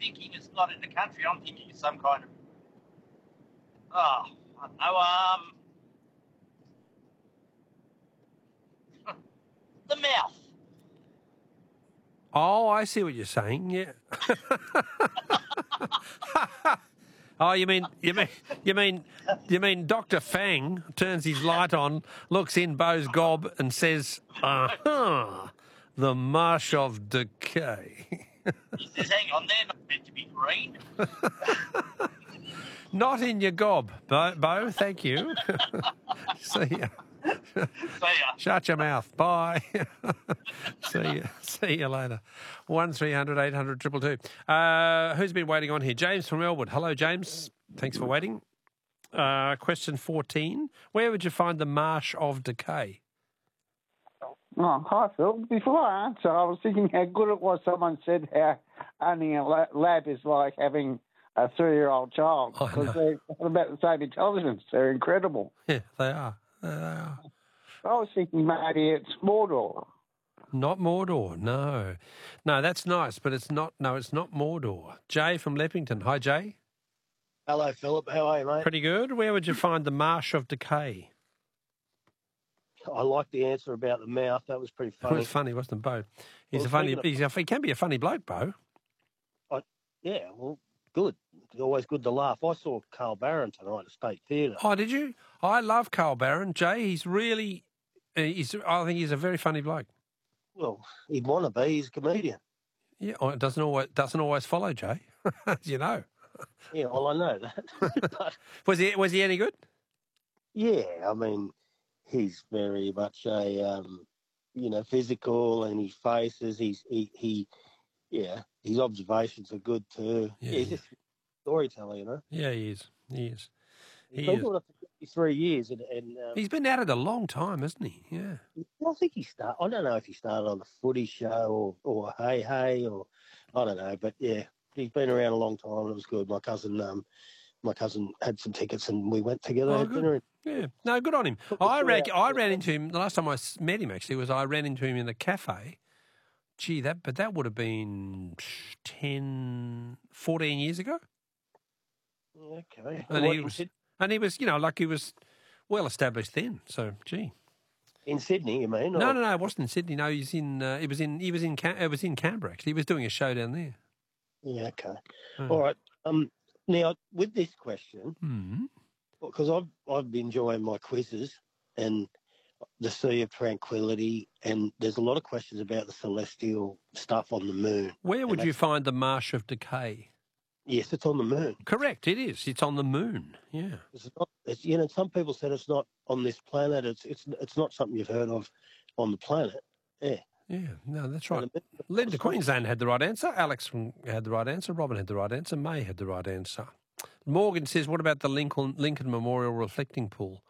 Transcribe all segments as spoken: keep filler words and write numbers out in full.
thinking it's not in the country. I'm thinking it's some kind of, oh, I don't know, um, the mouth. Oh, I see what you're saying. Yeah. Oh, you mean you mean you mean you mean Doctor Fang turns his light on, looks in Beau's gob, and says, "Aha, the marsh of decay." He says, hang on, they're not meant to be green. Not in your gob, Beau. Beau, thank you. See ya. See ya. Shut your mouth. Bye. See you. See you later. One three hundred eight hundred triple two. Uh, who's been waiting on here? James from Elwood. Hello, James. Thanks for waiting. Uh, question fourteen. Where would you find the marsh of decay? Oh, hi, Phil. Before I answer, I was thinking how good it was someone said how owning a la- lab is like having a three-year-old child, I because know. they're about the same intelligence. They're incredible. Yeah, they are. They are. I was thinking maybe it's Mordor. Not Mordor, no. No, that's nice, but it's not, no, it's not Mordor. Jay from Leppington. Hi, Jay. Hello, Philip. How are you, mate? Pretty good. Where would you find the marsh of decay? I like the answer about the mouth. That was pretty It funny. was funny, wasn't it, Beau? He's Well, a funny, speaking of- he's a, he can be a funny bloke, Beau. I, yeah, well, good. It's always good to laugh. I saw Carl Barron tonight at State Theatre. Oh, did you? I love Carl Barron. Jay, he's really, uh, he's, I think he's a very funny bloke. Well, he'd want to be. He's a comedian. Yeah, oh, it doesn't always, doesn't always follow, Jay, as you know. Yeah, well, I know that. But, Was he, was he any good? yeah, I mean, he's very much a, um, you know, physical, and his faces, he's, he, he, yeah, his observations are good too. Yeah, Yeah, he's yeah. just a storyteller, you know. Yeah, he is. He is. He's He been is. doing it for fifty-three years, and, and um, He's been at it a long time, hasn't he? Yeah. I think he started. I don't know if he started on the Footy Show or, or Hey Hey or I don't know, but yeah, he's been around a long time. It was good. My cousin, um, my cousin had some tickets and we went together. Oh, had good. dinner. Yeah. No, good on him. Took the I foot ran, out. I ran into him, the last time I s- met him actually was I ran into him in a cafe. Gee, that, but that would have been ten, fourteen years ago. Okay. And What, he in was, Syd- and he was, you know, like he was well established then. So, gee. in Sydney, you mean? No, Or- no, no, it wasn't in Sydney. No, he's in, uh, it was in, he was in, Cam- it was in Canberra actually. He was doing a show down there. Yeah. Okay. Hmm. All right. Um. Now with this question, Hmm. because I've I've been enjoying my quizzes and the Sea of Tranquility, and there's a lot of questions about the celestial stuff on the moon. Where would And you that's- find the Marsh of Decay? Yes, it's on the moon. Correct, it is. It's on the moon. Yeah. It's not. It's, you know, some people said it's not on this planet. It's it's it's not something you've heard of on the planet. Yeah. Yeah, no, that's right. And the- Linda Queensland had the right answer. Alex from, had the right answer. Robin had the right answer. May had the right answer. Morgan says, what about the Lincoln, Lincoln Memorial Reflecting Pool?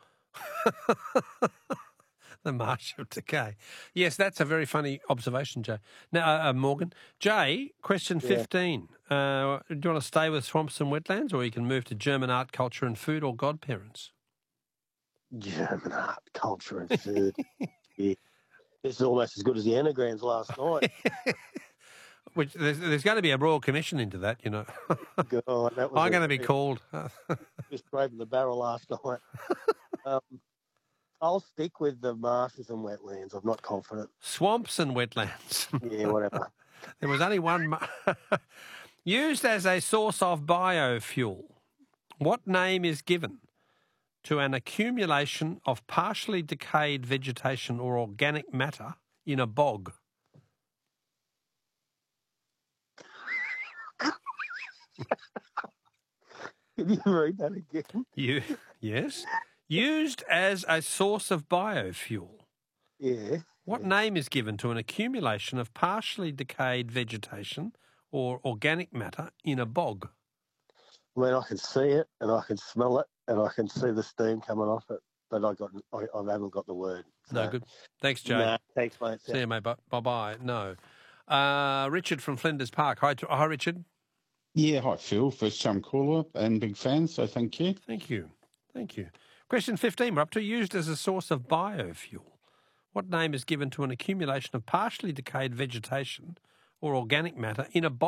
The Marsh of Decay. Yes, that's a very funny observation, Jay. Now, uh, uh, Morgan. Jay, question fifteen. Uh, do you want to stay with swamps and wetlands, or you can move to German art, culture and food, or godparents? German art, culture, and food. Yeah. This is almost as good as the anagrams last night. Which there's, there's going to be a royal commission into that, you know. God, that was I'm a- going to be called. just scraping the barrel last night. um, I'll stick with the marshes and wetlands. I'm not confident. Swamps and wetlands. Yeah, whatever. There was only one. ma- Used as a source of biofuel, what name is given to an accumulation of partially decayed vegetation or organic matter in a bog? Can you read that again? You, yes. Used as a source of biofuel. Yeah. What name is given to an accumulation of partially decayed vegetation or organic matter in a bog? I mean, I can see it and I can smell it and I can see the steam coming off it, but I got I, I haven't got the word. No, So, good. Thanks, Jay. Nah, thanks, mate. See you, mate. Bye bye. No. Uh, Richard from Flinders Park. Hi, to- hi, Richard. Yeah, hi Phil, first time caller and big fan, so thank you. Thank you. Thank you. Question fifteen. We're up to used as a source of biofuel. What name is given to an accumulation of partially decayed vegetation or organic matter in a bog?